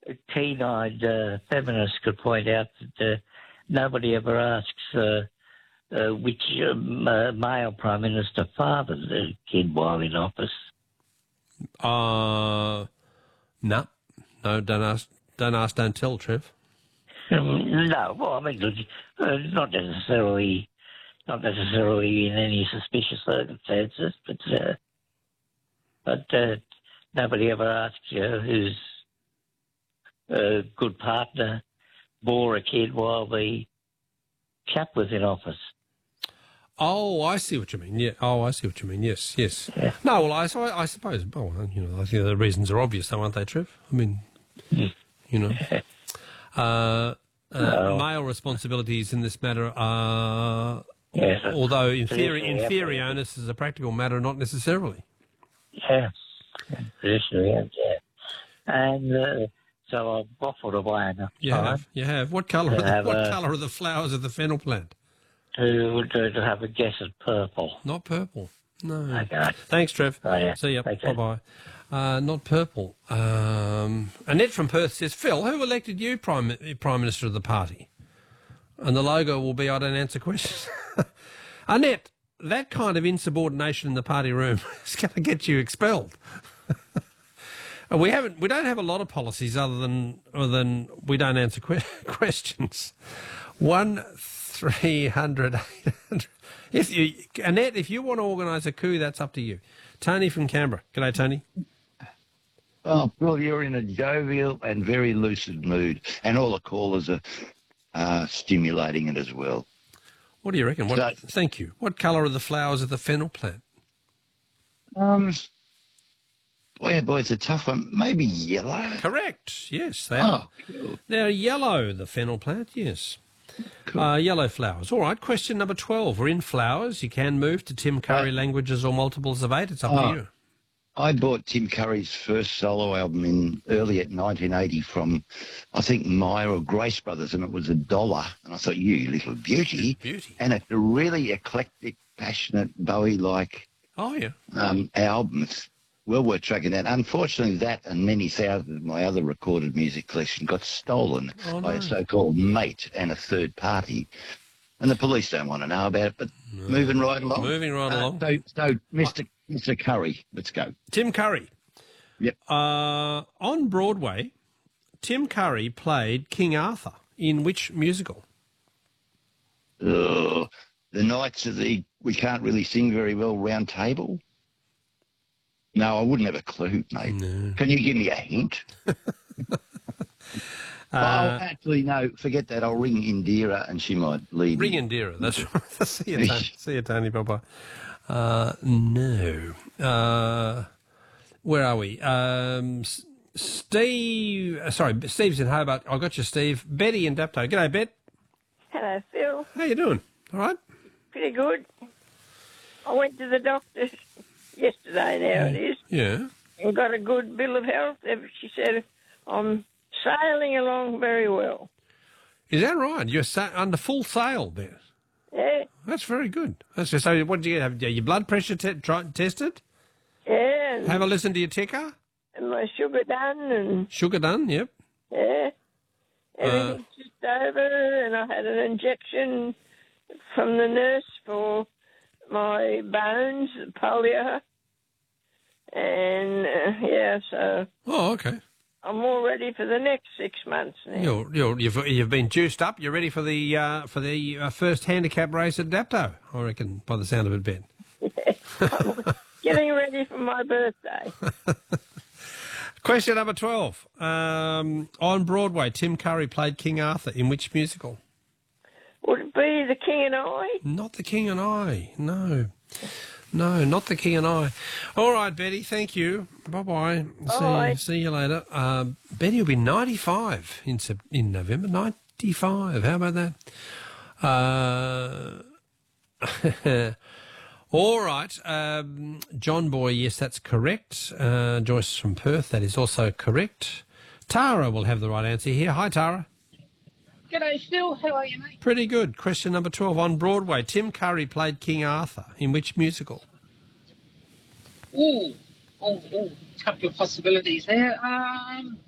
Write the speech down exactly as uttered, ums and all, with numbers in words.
keen-eyed uh, feminists could point out that uh, nobody ever asks uh, uh, which um, uh, male Prime Minister fathered the kid while in office. Uh, no. No, don't ask, don't ask, don't tell, Trev. Um, no, well, I mean, uh, not necessarily, not necessarily in any suspicious circumstances, but uh, but uh, nobody ever asks you whose uh, good partner bore a kid while the chap was in office. Oh, I see what you mean. Yeah. Oh, I see what you mean. Yes, yes. Yeah. No, well, I, so I, I suppose. Oh, well, you know, I think the reasons are obvious, though, aren't they, Trev? I mean, Mm. you know, uh, uh, No. male responsibilities in this matter are, Yes. although in theory, in Traditionally, theory, yeah. onus is a practical matter, not necessarily. Yeah, traditionally, yeah. yeah. And uh, so I've waffled away enough You time have, you have. What colour? To Are the, have what a- colour are the flowers of the fennel plant? to, to, to have a guess at purple. Not purple. No. Okay. Thanks, Trev. Oh, yeah. See ya. Thanks, Bye bye. Uh, not purple. Um, Annette from Perth says, Phil, who elected you Prime, Prime Minister of the party? And the logo will be, I don't answer questions. Annette, that kind of insubordination in the party room is going to get you expelled. And we haven't, we don't have a lot of policies other than, other than we don't answer que- questions. One, three hundred, eight hundred. If you, Annette, if you want to organise a coup, that's up to you. Tony from Canberra. G'day, Tony. Oh, Phil, you're in a jovial and very lucid mood, and all the callers are uh, stimulating it as well. What do you reckon? What, So- thank you. What colour are the flowers of the fennel plant? Um, boy, oh boy, it's a tough one. Maybe yellow. Correct. Yes, they are. Oh, cool. They're yellow, the fennel plant, yes. Uh, yellow flowers. All right, question number twelve. We're in flowers. You can move to Tim Curry Uh, languages or multiples of eight. It's up oh. to you. I bought Tim Curry's first solo album in early at nineteen eighty from, I think, Meyer or Grace Brothers, and it was a dollar. And I thought, you little beauty. Beauty. And it's a really eclectic, passionate, Bowie-like Oh, yeah. um, album. It's well worth tracking down. Unfortunately, that and many thousands of my other recorded music collection got stolen Oh, by no. a so-called mate and a third party. And the police don't want to know about it, but moving right along. Moving right Uh, along. So, so Mister Mister Curry, let's go. Tim Curry. Yep. Uh, on Broadway, Tim Curry played King Arthur in which musical? Uh, the Knights of the We Can't Really Sing Very Well Round Table? No, I wouldn't have a clue, mate. No. Can you give me a hint? oh, actually, no, forget that. I'll ring Indira and she might lead Ring me. Indira. That's right. See you, Tony. See you, Tony. Bye-bye. Uh, no. Uh, where are we? Um, S- Steve. Uh, sorry, Steve's in Hobart. I got you, Steve. Betty in Dapto. G'day, Bet. Hello, Phil. How you doing? All right? Pretty good. I went to the doctor yesterday, now it is, Yeah. and got a good bill of health. She said I'm sailing along very well. Is that right? You're sa- under full sail there. Yeah, That's very good. That's just, so what did you get? Have your blood pressure te- try- tested? yeah, and, Have a listen to your ticker? and my sugar done, and Sugar done? Yep. yeah, everything's just over, and I had an injection from the nurse for my bones, polio, and uh, yeah, so Oh, okay. I'm all ready for the next six months now. You're, you're, you've you've been juiced up. You're ready for the uh, for the uh, first handicap race at Dapto, I reckon, by the sound of it, Ben. I'm getting ready for my birthday. Question number twelve. Um, on Broadway, Tim Curry played King Arthur in which musical? Would it be The King and I? Not The King and I. No. No, not The King and I. All right, Betty, thank you. Bye-bye. See, Bye. see you later. Uh, Betty will be ninety-five in Sep- in November. ninety-five. How about that? Uh, all right. Um, John Boy, yes, that's correct. Uh, Joyce from Perth, that is also correct. Tara will have the right answer here. Hi, Tara. G'day, Phil. How are you, mate? Pretty good. Question number twelve. On Broadway, Tim Curry played King Arthur. In which musical? Ooh, oh, oh, couple of possibilities there. Um,